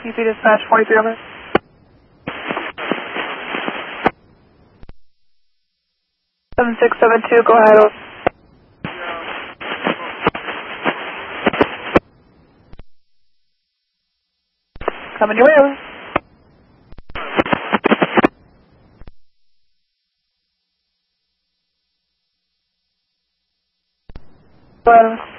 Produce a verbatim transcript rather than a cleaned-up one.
T P dispatch forty-three over. seven six seven two, go ahead. Over. Coming your way. Over. Go ahead. Over.